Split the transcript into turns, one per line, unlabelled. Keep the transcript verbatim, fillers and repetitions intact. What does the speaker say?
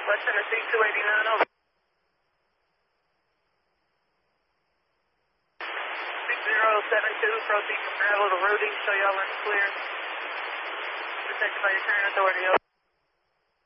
West Tennessee two eighty-nine, over. six zero seven two, proceed from gravel to Rudy, show y'all in the clear. Protected by your current authority, over.